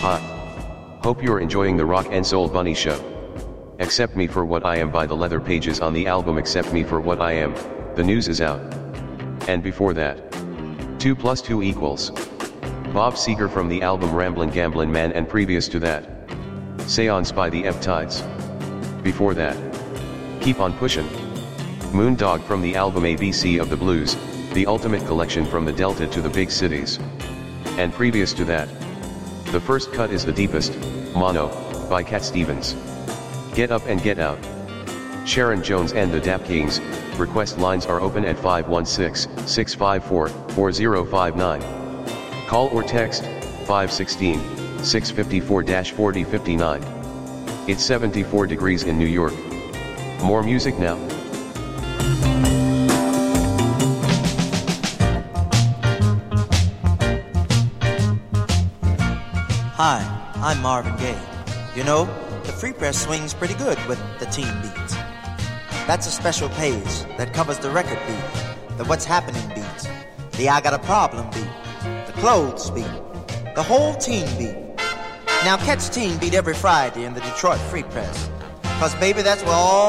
Hi. Hope you're enjoying the Rock and Soul Bunny Show. Accept Me for What I Am by the Leather Pages on the album Accept Me for What I Am, the news is out. And before that, 2 + 2 = Bob Seger from the album Ramblin' Gamblin' Man, and previous to that, Seance by the F-Tides. Before that, Keep on Pushin', Moondog from the album ABC of the Blues, the ultimate collection from the Delta to the big cities. And previous to that, the first cut is The Deepest, Mono, by Cat Stevens. Get Up and Get Out. Sharon Jones and the Dap Kings. Request lines are open at 516-654-4059. Call or text 516-654-4059. It's 74 degrees in New York. More music now. Hi, I'm Marvin Gaye. You know, the Free Press swings pretty good with the teen beats. That's a special page that covers the record beat, the What's Happening beats, the I Got a Problem beat, the Clothes beat, the whole teen beat. Now catch Teen Beat every Friday in the Detroit Free Press, 'cause baby, that's where all